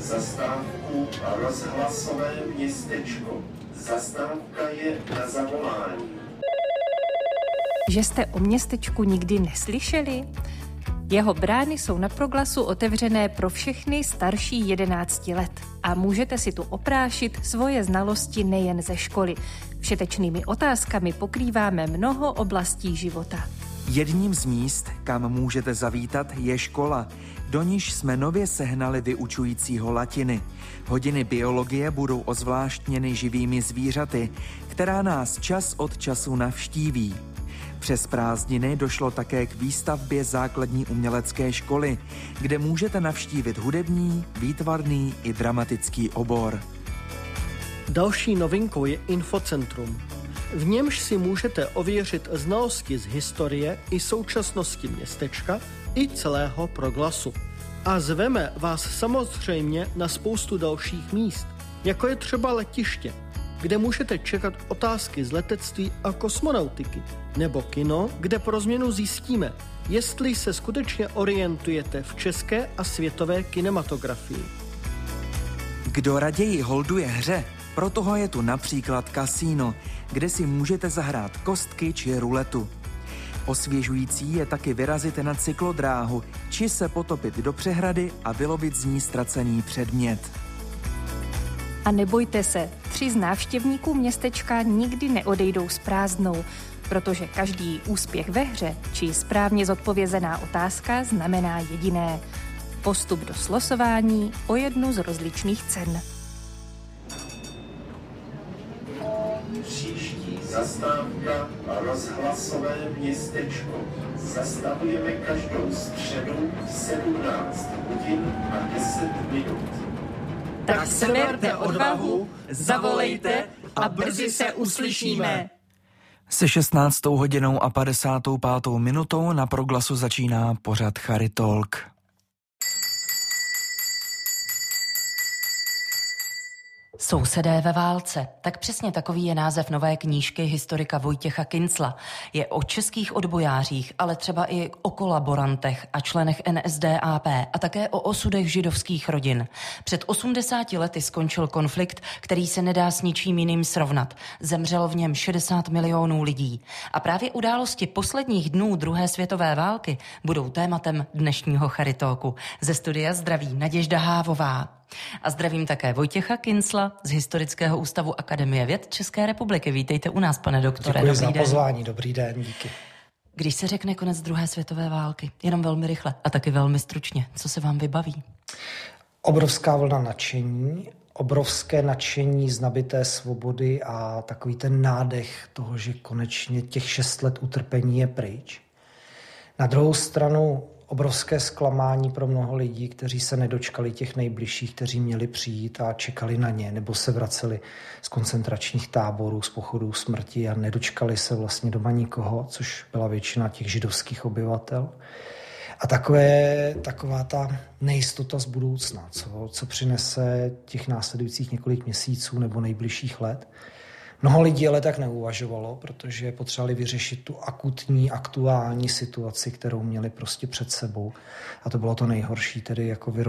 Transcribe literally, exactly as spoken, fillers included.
zastávku rozhlasové městečko. Zastávka je na zavolání. Že jste o městečku nikdy neslyšeli? Jeho brány jsou na Proglasu otevřené pro všechny starší jedenácti let a můžete si tu oprášit svoje znalosti nejen ze školy. Všetečnými otázkami pokrýváme mnoho oblastí života. Jedním z míst, kam můžete zavítat, je škola. Do níž jsme nově sehnali vyučujícího latiny. Hodiny biologie budou ozvláštněny živými zvířaty, která nás čas od času navštíví. Přes prázdniny došlo také k výstavbě základní umělecké školy, kde můžete navštívit hudební, výtvarný i dramatický obor. Další novinkou je infocentrum. V němž si můžete ověřit znalosti z historie i současnosti městečka i celého Proglasu. A zveme vás samozřejmě na spoustu dalších míst, jako je třeba letiště, kde můžete čekat otázky z letectví a kosmonautiky, nebo kino, kde pro změnu zjistíme, jestli se skutečně orientujete v české a světové kinematografii. Kdo raději holduje hře, pro toho je tu například kasíno, kde si můžete zahrát kostky či ruletu. Osvěžující je taky vyrazit na cyklodráhu, či se potopit do přehrady a vylovit z ní ztracený předmět. A nebojte se, tři z návštěvníků městečka nikdy neodejdou s prázdnou, protože každý úspěch ve hře či správně zodpovězená otázka znamená jediné: postup do slosování o jednu z rozličných cen. Příští zastávka rozhlasové městečko. Zastavujeme každou středu v sedmnáct hodin a deset minut. Tak seberte odvahu, zavolejte a brzy se uslyšíme. Se šestnáctou hodinou a padesátou pátou minutou na Proglasu začíná pořad Charitalk. Sousedé ve válce. Tak přesně takový je název nové knížky historika Vojtěcha Kincla. Je o českých odbojářích, ale třeba i o kolaborantech a členech N S D A P a také o osudech židovských rodin. Před osmdesáti lety skončil konflikt, který se nedá s ničím jiným srovnat. Zemřelo v něm šedesát milionů lidí. A právě události posledních dnů druhé světové války budou tématem dnešního Charitalku. Ze studia zdraví Naděžda Hávová. A zdravím také Vojtěcha Kincla z Historického ústavu Akademie věd České republiky. Vítejte u nás, pane doktore. Děkuji za pozvání, dobrý den, díky. Když se řekne konec druhé světové války, jenom velmi rychle a taky velmi stručně, co se vám vybaví? Obrovská vlna nadšení, obrovské nadšení z nabité svobody a takový ten nádech toho, že konečně těch šest let utrpení je pryč. Na druhou stranu obrovské zklamání pro mnoho lidí, kteří se nedočkali těch nejbližších, kteří měli přijít a čekali na ně, nebo se vraceli z koncentračních táborů, z pochodů smrti a nedočkali se vlastně doma nikoho, což byla většina těch židovských obyvatel. A takové, taková ta nejistota z budoucna, co, co přinese těch následujících několik měsíců nebo nejbližších let. Mnoho lidí ale tak neuvažovalo, protože potřebovali vyřešit tu akutní, aktuální situaci, kterou měli prostě před sebou. A to bylo to nejhorší, tedy jako